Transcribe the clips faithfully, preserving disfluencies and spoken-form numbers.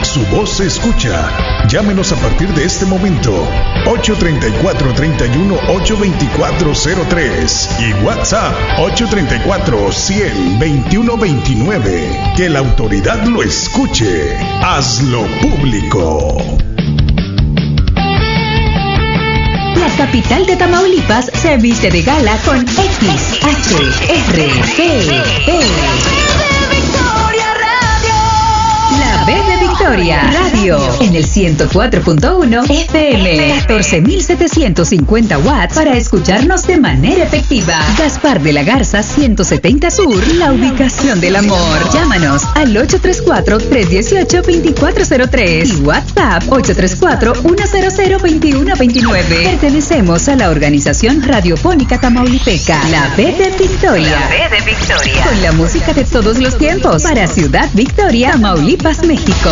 Su voz se escucha. Llámenos a partir de este momento. ocho tres cuatro, tres uno, ocho dos cuatro cero tres y WhatsApp ocho tres cuatro, cien, veintiuno veintinueve. Que la autoridad lo escuche. Hazlo público. La capital de Tamaulipas se viste de gala con X H R P P. La B de Victoria Radio en el ciento cuatro punto uno F M, catorce mil setecientos cincuenta watts para escucharnos de manera efectiva. Gaspar de la Garza ciento setenta Sur, la ubicación del amor. Llámanos al ocho tres cuatro, tres uno ocho, dos cuatro cero tres y WhatsApp ocho tres cuatro, uno cero cero, dos uno dos nueve. Pertenecemos a la organización radiofónica tamaulipeca, la B de Victoria. La B de Victoria. Con la música de todos los tiempos para Ciudad Victoria, Tamaulipas, México.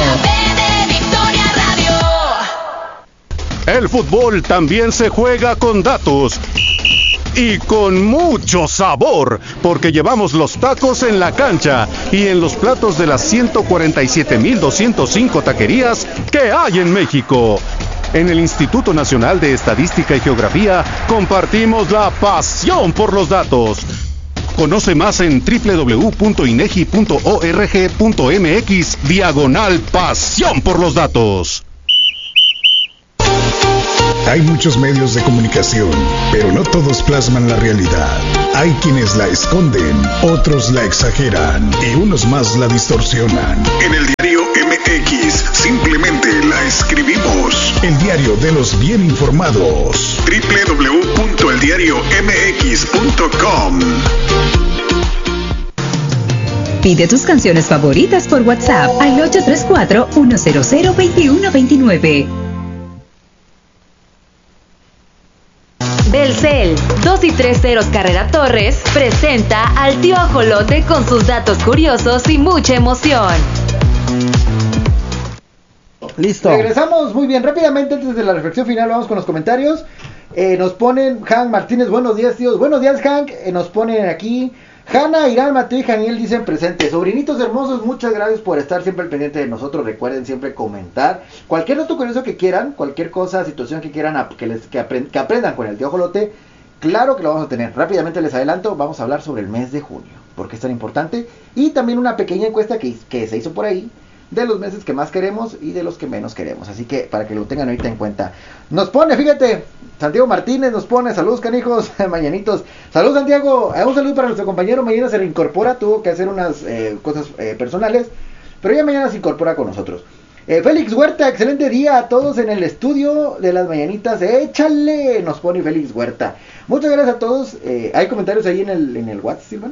El fútbol también se juega con datos y con mucho sabor, porque llevamos los tacos en la cancha y en los platos de las ciento cuarenta y siete mil doscientos cinco taquerías que hay en México. En el Instituto Nacional de Estadística y Geografía compartimos la pasión por los datos. Conoce más en doble u doble u doble u punto inegi punto org punto mx diagonal pasión por los datos. Hay muchos medios de comunicación, pero no todos plasman la realidad. Hay quienes la esconden, otros la exageran y unos más la distorsionan. En el diario M X simplemente la escribimos. El diario de los bien informados. doble u doble u doble u punto el diario m x punto com. Pide tus canciones favoritas por WhatsApp al ocho tres cuatro, uno cero cero, dos uno dos nueve. Telcel, dos y tres ceros Carrera Torres, presenta al tío Ajolote con sus datos curiosos y mucha emoción. Listo. Regresamos muy bien, rápidamente antes de la reflexión final vamos con los comentarios. Eh, nos ponen Hank Martínez, buenos días tíos, buenos días Hank, eh, nos ponen aquí Hanna, Irán, Mateo y Janiel dicen presentes. Sobrinitos hermosos, muchas gracias por estar siempre al pendiente de nosotros. Recuerden siempre comentar cualquier dato curioso que quieran, cualquier cosa, situación que quieran ap- que, les, que, aprend- que aprendan con el tío Ajolote. Claro que lo vamos a tener. Rápidamente les adelanto, vamos a hablar sobre el mes de junio, porque es tan importante. Y también una pequeña encuesta que, que se hizo por ahí de los meses que más queremos y de los que menos queremos. Así que para que lo tengan ahorita en cuenta. Nos pone, fíjate, Santiago Martínez nos pone, saludos canijos, mañanitos. Saludos Santiago, un saludo para nuestro compañero, mañana se reincorpora, tuvo que hacer unas eh, cosas eh, personales, pero ya mañana se incorpora con nosotros. Eh, Félix Huerta, excelente día a todos en el estudio de las mañanitas, échale, nos pone Félix Huerta. Muchas gracias a todos, eh, hay comentarios ahí en el, en el WhatsApp, Silvan.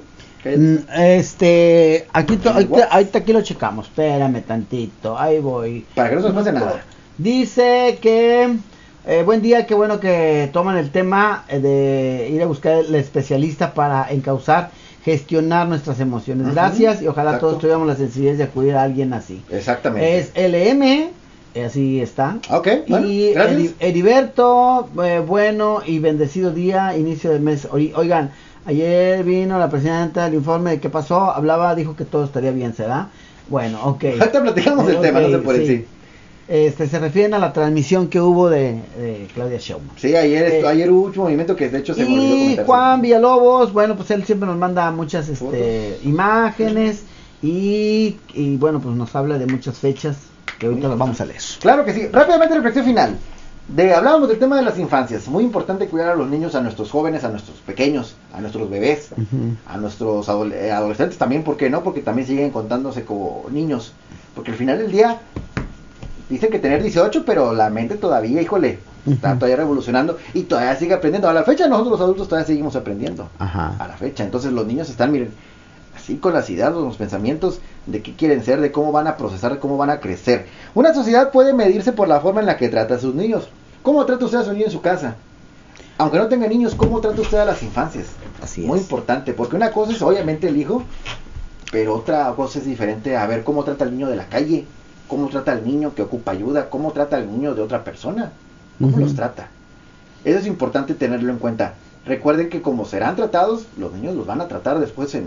Este, aquí, to, ahorita, ahorita aquí lo checamos, espérame tantito, ahí voy. Para que no se nos pase nada. Dice que, eh, buen día, qué bueno que toman el tema de ir a buscar el especialista para encauzar, gestionar nuestras emociones. Uh-huh. Gracias y ojalá Exacto. todos tuviéramos la sensibilidad de acudir a alguien así. Exactamente. Es L M, así está. Ok, bueno, y gracias. Heriberto, eh, bueno y bendecido día, inicio del mes. Oigan, ayer vino la presidenta, el informe de qué pasó, hablaba, dijo que todo estaría bien, ¿será? Bueno, ok. Ahorita platicamos del okay, tema, no se puede decir. Sí. Este, se refieren a la transmisión que hubo de, de Claudia Sheinbaum. Sí, ayer, eh, ayer hubo un movimiento que de hecho se me olvidó comentar. Y Juan Villalobos, bueno, pues él siempre nos manda muchas este, imágenes y, y bueno, pues nos habla de muchas fechas que ahorita las vamos a leer. Claro que sí. Rápidamente reflexión final. De, hablábamos del tema de las infancias. Muy importante cuidar a los niños, a nuestros jóvenes, a nuestros pequeños, a nuestros bebés, uh-huh. a nuestros adole- adolescentes también, ¿por qué no? Porque también siguen contándose como niños. Porque al final del día dicen que tener dieciocho, pero la mente todavía, híjole, uh-huh. está todavía revolucionando y todavía sigue aprendiendo. A la fecha nosotros los adultos todavía seguimos aprendiendo. Ajá. A la fecha. Entonces los niños están, miren, así con las ideas, los pensamientos de qué quieren ser, de cómo van a procesar, de cómo van a crecer. Una sociedad puede medirse por la forma en la que trata a sus niños. ¿Cómo trata usted a su niño en su casa? Aunque no tenga niños, ¿cómo trata usted a las infancias? Así es. Muy importante, porque una cosa es obviamente el hijo, pero otra cosa es diferente a ver cómo trata al niño de la calle, cómo trata al niño que ocupa ayuda, cómo trata al niño de otra persona, cómo uh-huh. los trata. Eso es importante tenerlo en cuenta. Recuerden que como serán tratados, los niños los van a tratar después en,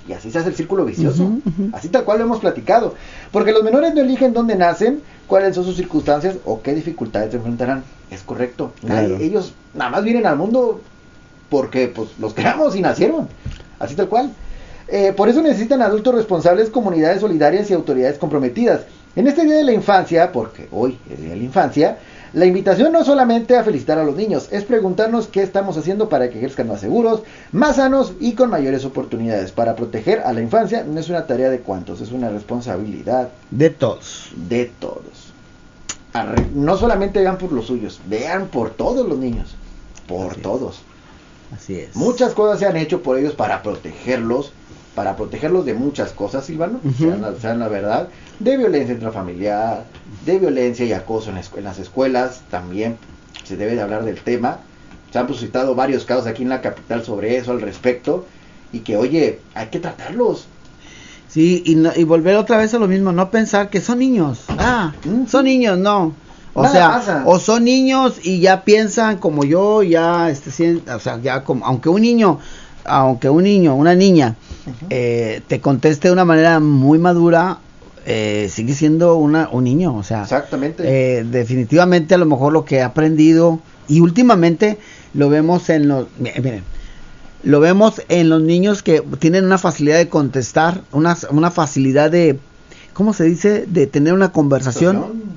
y así se hace el círculo vicioso, uh-huh, uh-huh. así tal cual lo hemos platicado, porque los menores no eligen dónde nacen, cuáles son sus circunstancias o qué dificultades se enfrentarán, es correcto, claro. Nadie, ellos nada más vienen al mundo porque pues los creamos y nacieron, así tal cual. Eh, por eso necesitan adultos responsables, comunidades solidarias y autoridades comprometidas. En este Día de la Infancia, porque hoy es Día de la Infancia, la invitación no es solamente a felicitar a los niños, es preguntarnos qué estamos haciendo para que crezcan más seguros, más sanos y con mayores oportunidades. Para proteger a la infancia no es una tarea de cuantos, es una responsabilidad de todos. De todos. Arre- no solamente vean por los suyos, vean por todos los niños, por Así todos. Es. Así es. Muchas cosas se han hecho por ellos para protegerlos, para protegerlos de muchas cosas, Silvano, uh-huh. sean, la, sean la verdad, de violencia intrafamiliar, de violencia y acoso en, escu- en las escuelas, también se debe de hablar del tema. Se han suscitado varios casos aquí en la capital sobre eso al respecto, y que oye, hay que tratarlos. Sí, y, no, y volver otra vez a lo mismo, no pensar que son niños, ah, uh-huh. son niños, no. O Nada sea, pasa. O son niños y ya piensan como yo, ya, este, o sea, ya como, aunque un niño, aunque un niño, una niña, uh-huh. eh, te conteste de una manera muy madura, eh, sigue siendo una, un niño, o sea, exactamente. Eh, definitivamente a lo mejor lo que he aprendido, y últimamente lo vemos en los, miren, lo vemos en los niños que tienen una facilidad de contestar, una, una facilidad de, ¿cómo se dice? De tener una conversación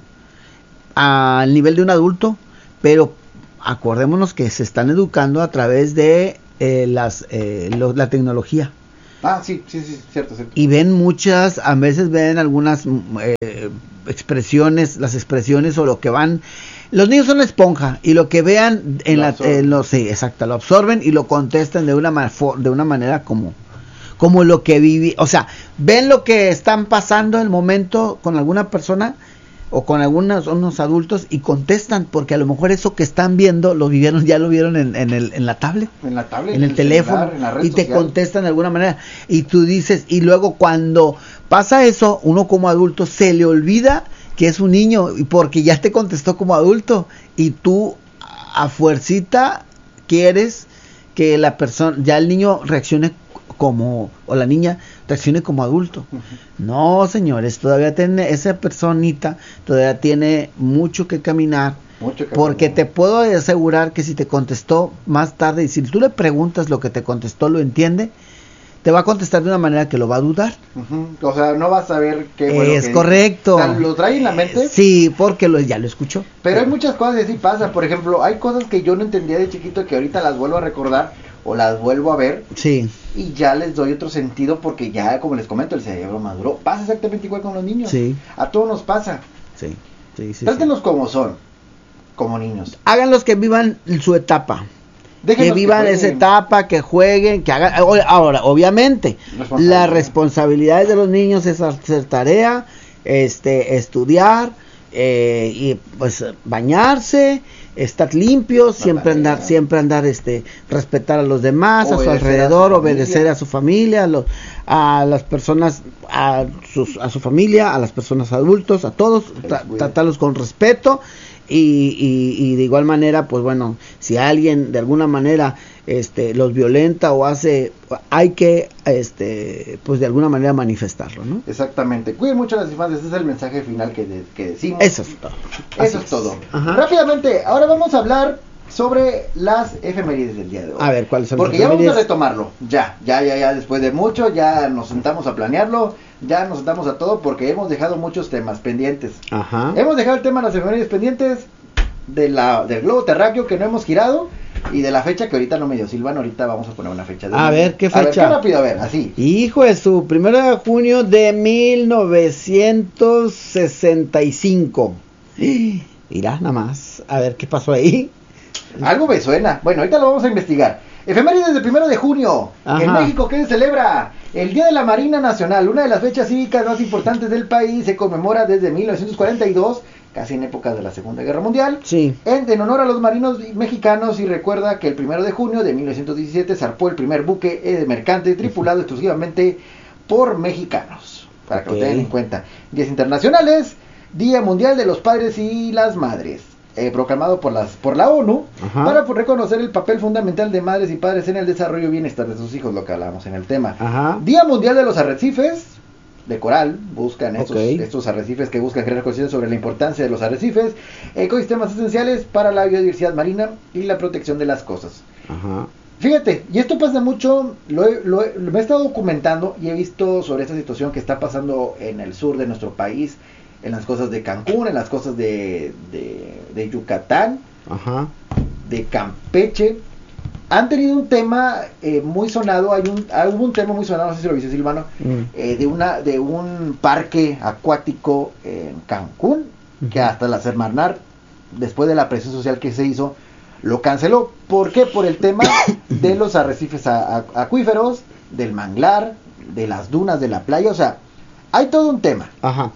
al nivel de un adulto, pero acordémonos que se están educando a través de eh, las eh, lo, la tecnología. Ah, sí, sí, sí, cierto, cierto. Y ven muchas, a veces ven algunas eh, expresiones, las expresiones o lo que van. Los niños son esponja y lo que vean en lo la, absorben. eh, lo, sí, exacto, lo absorben y lo contestan de una de una manera como como lo que viví, o sea, ven lo que están pasando en el momento con alguna persona o con algunos unos adultos y contestan porque a lo mejor eso que están viendo lo vivieron, ya lo vieron en, en el en la tablet, en la tablet, en el, el teléfono celular, en la red y te social. contestan de alguna manera y tú dices, y luego cuando pasa eso, uno como adulto se le olvida que es un niño y porque ya te contestó como adulto y tú a fuercita quieres que la persona, ya el niño reaccione como, o la niña reaccione como adulto. Uh-huh. No, señores, todavía tiene, esa personita todavía tiene mucho que caminar, mucho que porque caminar. Te puedo asegurar que si te contestó más tarde, y si tú le preguntas lo que te contestó, lo entiende, te va a contestar de una manera que lo va a dudar. Uh-huh. O sea, no vas a saber qué bueno es que correcto. O sea, lo trae en la mente. Sí, porque lo, ya lo escuchó. Pero hay muchas cosas que sí pasa. Por ejemplo, hay cosas que yo no entendía de chiquito que ahorita las vuelvo a recordar o las vuelvo a ver. Sí. Y ya les doy otro sentido porque ya, como les comento, el cerebro maduró. Pasa exactamente igual con los niños. Sí. A todos nos pasa. Sí. Sí, sí, Trátenlos sí. como son, como niños. Háganlos que vivan su etapa. Déjenos que vivan que esa etapa, que jueguen, que hagan. Ahora, obviamente, las responsabilidades de los niños es hacer tarea, este, estudiar, eh, y pues bañarse, estar limpios, siempre tarea. andar, siempre andar, este, respetar a los demás, Obedecer a su alrededor, a su obedecer a su familia, a, los, a las personas, a, sus, a su familia, a las personas adultos, a todos, tra- tratarlos con respeto. Y, y, y de igual manera, pues bueno, si alguien de alguna manera este los violenta o hace, hay que este pues de alguna manera manifestarlo, ¿no? Exactamente. Cuiden mucho a las infancias, ese es el mensaje final que, de, que decimos. Eso es todo. Eso Así es, es todo. Ajá. Rápidamente, ahora vamos a hablar sobre las efemérides del día de hoy. A ver, ¿cuáles son las Porque ya efemérides? vamos a retomarlo. Ya, ya, ya, ya, después de mucho, ya nos sentamos a planearlo, ya nos sentamos a todo porque hemos dejado muchos temas pendientes. Ajá. Hemos dejado el tema de las efemérides pendientes de la, del globo terráqueo que no hemos girado y de la fecha que ahorita no me dio Silvano, ahorita vamos a poner una fecha. De a ver, ¿qué fecha? A ver, qué rápido, a ver, así. Hijo de su, primero de junio de mil novecientos sesenta y cinco. Mirá, nada más, a ver qué pasó ahí. Algo me suena. Bueno, ahorita lo vamos a investigar. Efemérides del primero de junio. Ajá. En México, ¿qué se celebra? El Día de la Marina Nacional, una de las fechas cívicas más importantes del país, se conmemora desde mil novecientos cuarenta y dos, casi en épocas de la Segunda Guerra Mundial, Sí. en, en honor a los marinos mexicanos, y recuerda que el primero de junio de mil novecientos diecisiete zarpó el primer buque eh, mercante tripulado exclusivamente por mexicanos, para que Ok. lo tengan en cuenta. Días internacionales, Día Mundial de los Padres y las Madres. eh, proclamado por las por la ONU, Ajá. para pues, reconocer el papel fundamental de madres y padres en el desarrollo y bienestar de sus hijos, lo que hablábamos en el tema. Ajá. Día Mundial de los Arrecifes de Coral, buscan estos, Ok. estos arrecifes que buscan crear conciencia sobre la importancia de los arrecifes, ecosistemas esenciales para la biodiversidad marina y la protección de las costas. Ajá. Fíjate, y esto pasa mucho, lo he, lo he- me he estado documentando y he visto sobre esta situación que está pasando en el sur de nuestro país, en las costas de Cancún, en las costas de, de, de Yucatán, Ajá. de Campeche. Han tenido un tema eh, muy sonado, hay un, hay un tema muy sonado, no sé si lo viste, Silvano, Mm. eh, de una de un parque acuático en Cancún, que hasta la Semarnat, después de la presión social que se hizo, lo canceló. ¿Por qué? Por el tema de los arrecifes a- a- acuíferos, del manglar, de las dunas de la playa, o sea, hay todo un tema. Ajá.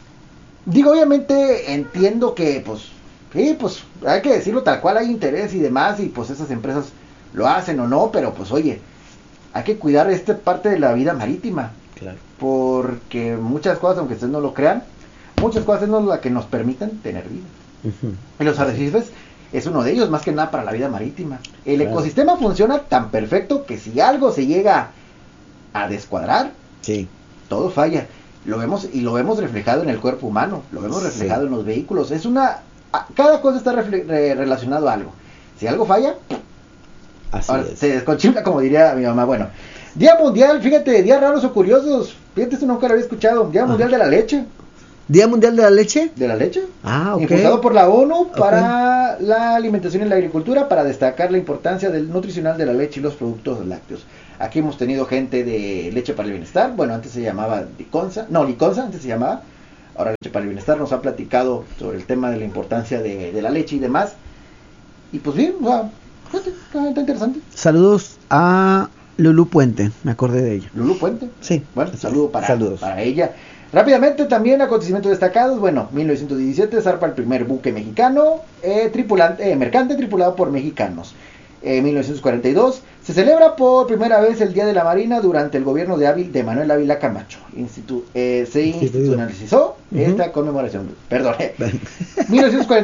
Digo, obviamente entiendo que, pues, sí, pues, hay que decirlo tal cual, hay interés y demás, y pues esas empresas lo hacen o no, pero pues, oye, hay que cuidar esta parte de la vida marítima, Claro. porque muchas cosas, aunque ustedes no lo crean, muchas cosas no son las que nos permiten tener vida. Ujú. Y los arrecifes es uno de ellos, más que nada para la vida marítima. El Claro. ecosistema funciona tan perfecto que si algo se llega a descuadrar, Sí. todo falla. Lo vemos y lo vemos reflejado en el cuerpo humano, lo vemos Sí. reflejado en los vehículos. Es una a- cada cosa está refle- re- relacionado a algo. Si algo falla, Así ahora es. se desconchila, como diría mi mamá. Bueno, Día Mundial, fíjate, días raros o curiosos. Fíjate, esto nunca lo había escuchado. Día Mundial de la Leche. ¿Día Mundial de la Leche? De la leche. Ah, ok. Impulsado por la ONU para la alimentación y la agricultura, para destacar la importancia del nutricional de la leche y los productos lácteos. Aquí hemos tenido gente de Leche para el Bienestar. Bueno, antes se llamaba Liconza. No, Liconza, antes se llamaba. Ahora Leche para el Bienestar nos ha platicado sobre el tema de la importancia de, de la leche y demás. Y pues bien, o sea, fíjate, está, está interesante. Saludos a Lulu Puente, me acordé de ella. Lulu Puente. Sí. Bueno, Así saludo es. para, Saludos. para ella. Rápidamente también acontecimientos destacados. Bueno, mil novecientos diecisiete zarpa el primer buque mexicano, eh, tripulante, eh, mercante tripulado por mexicanos. En mil novecientos cuarenta y dos se celebra por primera vez el Día de la Marina durante el gobierno de, Ávila, de Manuel Ávila Camacho. Institu eh, se institucionalizó Ujú. esta conmemoración. Perdón. mil novecientos cuarenta